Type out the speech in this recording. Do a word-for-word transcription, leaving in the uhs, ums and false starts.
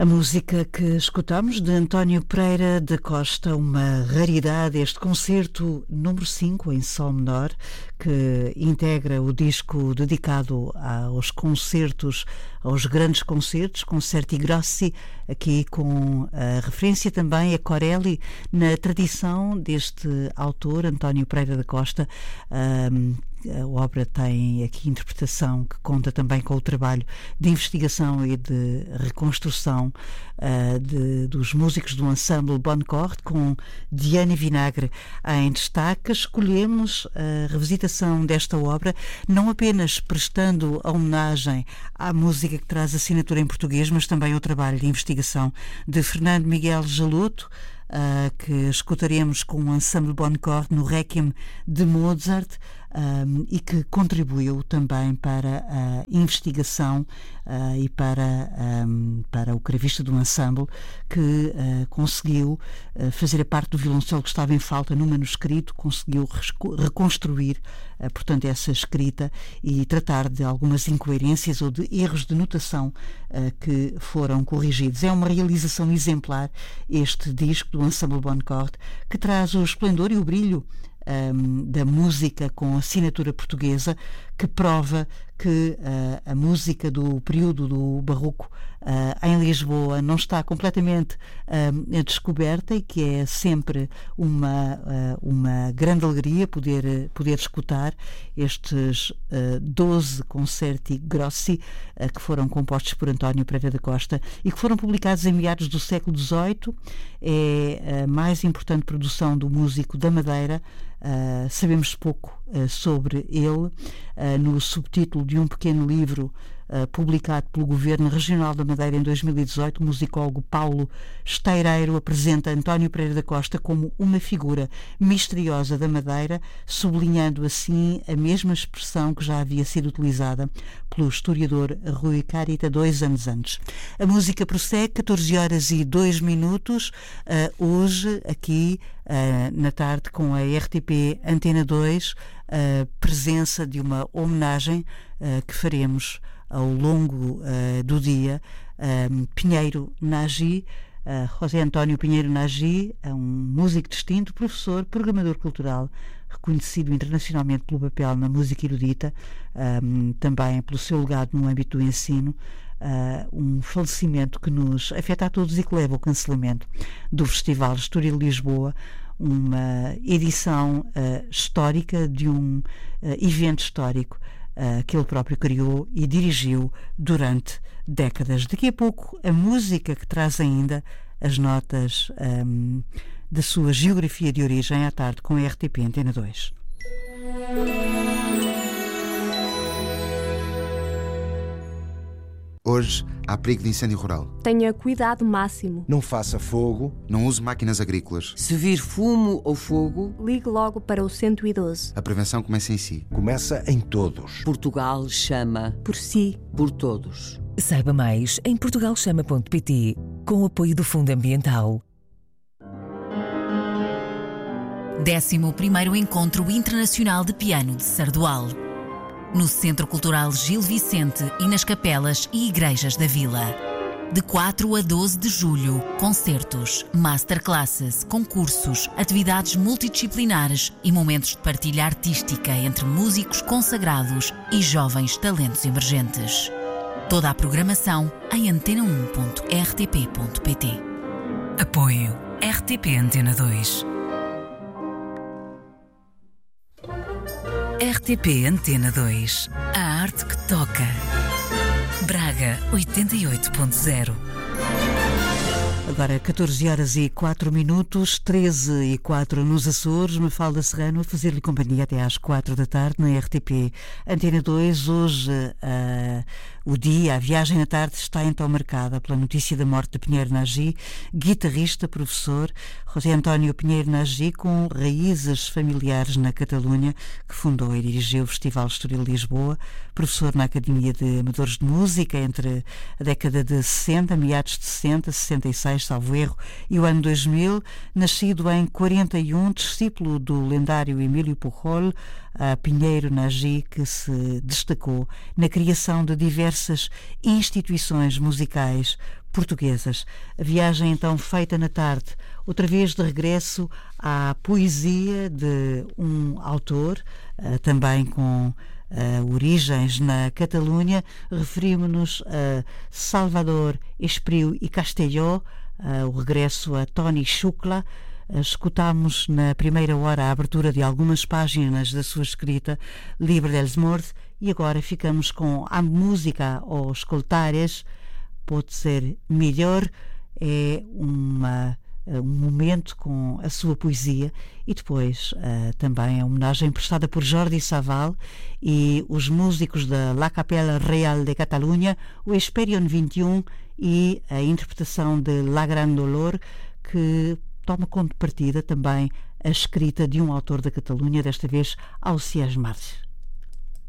A música que escutamos de António Pereira da Costa, uma raridade, este concerto número cinco em sol menor, que integra o disco dedicado aos concertos, aos grandes concertos, Concerti Grossi, aqui com a referência também a Corelli, na tradição deste autor, António Pereira da Costa. Um, A obra tem aqui interpretação que conta também com o trabalho de investigação e de reconstrução uh, de, dos músicos do ensemble Bonne-Corde, com Diana Vinagre em destaque. Escolhemos a revisitação desta obra, não apenas prestando a homenagem à música que traz assinatura em português, mas também ao trabalho de investigação de Fernando Miguel Jaloto, Uh, que escutaremos com o ensemble Bonne-Corde no Requiem de Mozart, um, e que contribuiu também para a investigação uh, e para, um, para o cravista do ensemble, que uh, conseguiu uh, fazer a parte do violoncelo que estava em falta no manuscrito, conseguiu reconstruir uh, portanto essa escrita e tratar de algumas incoerências ou de erros de notação uh, que foram corrigidos. É uma realização exemplar este disco do ensemble Bonne-Corde, que traz o esplendor e o brilho um, da música com assinatura portuguesa, que prova que uh, a música do período do Barroco uh, em Lisboa não está completamente uh, descoberta, e que é sempre uma, uh, uma grande alegria poder, poder escutar estes uh, doze concerti grossi uh, que foram compostos por António Pereira da Costa e que foram publicados em meados do século dezoito. É a mais importante produção do músico da Madeira. Uh, sabemos pouco uh, sobre ele. Uh, no subtítulo de um pequeno livro uh, publicado pelo Governo Regional da Madeira em dois mil e dezoito, o musicólogo Paulo Esteireiro apresenta António Pereira da Costa como uma figura misteriosa da Madeira, sublinhando assim a mesma expressão que já havia sido utilizada pelo historiador Rui Carita dois anos antes. A música prossegue, catorze horas e dois minutos, uh, hoje aqui uh, na tarde com a R T P Antena dois, a presença de uma homenagem uh, que faremos ao longo uh, do dia. um, Pinheiro Nagy, uh, José António Pinheiro Nagy, é um músico distinto, professor, programador cultural, reconhecido internacionalmente pelo papel na música erudita, um, também pelo seu legado no âmbito do ensino. Uh, um falecimento que nos afeta a todos e que leva ao cancelamento do Festival Estoril Lisboa, uma edição uh, histórica de um uh, evento histórico uh, que ele próprio criou e dirigiu durante décadas. Daqui a pouco, a música que traz ainda as notas um, da sua geografia de origem, à tarde com a R T P Antena dois. Hoje há perigo de incêndio rural. Tenha cuidado máximo. Não faça fogo. Não use máquinas agrícolas. Se vir fumo ou fogo, ligue logo para o cento e doze. A prevenção começa em si. Começa em todos. Portugal chama por si, por todos. Saiba mais em portugal chama ponto pt, com o apoio do Fundo Ambiental. décimo primeiro Encontro Internacional de Piano de Sardual, no Centro Cultural Gil Vicente e nas capelas e igrejas da vila. De quatro a doze de julho, concertos, masterclasses, concursos, atividades multidisciplinares e momentos de partilha artística entre músicos consagrados e jovens talentos emergentes. Toda a programação em antena um ponto r t p ponto pt. Apoio R T P Antena dois. R T P Antena dois. A arte que toca. Braga oitenta e oito ponto zero. Agora catorze horas e quatro minutos, treze e quatro nos Açores. Mafalda Serrano a fazer-lhe companhia até às quatro da tarde na R T P Antena dois. Hoje uh, o dia, a viagem na tarde, está então marcada pela notícia da morte de Pinheiro Nagy, guitarrista, professor. José António Pinheiro Nagy, com raízes familiares na Catalunha, que fundou e dirigiu o Festival Estoril Lisboa, professor na Academia de Amadores de Música entre a década de sessenta, meados de sessenta, sessenta e seis, seis, salvo erro, e o ano dois mil. Nascido em quarenta e um, discípulo do lendário Emílio Pujol, a Pinheiro Nagy, que se destacou na criação de diversas instituições musicais portuguesas. A viagem então feita na tarde, outra vez de regresso à poesia de um autor, também com Uh, origens na Catalunha. Referimos-nos a Salvador Espriu e Castelló, uh, o regresso a Toni Xuclà. Uh, escutámos na primeira hora a abertura de algumas páginas da sua escrita Libre dels Morts, e agora ficamos com a música aos escoltares. Pode ser melhor, é uma um momento com a sua poesia, e depois uh, também a homenagem prestada por Jordi Savall e os músicos da La Capella Real de Catalunha, o Esperion vinte e um, e a interpretação de La Gran Dolor, que toma como partida também a escrita de um autor da Catalunha, desta vez Ausiàs March.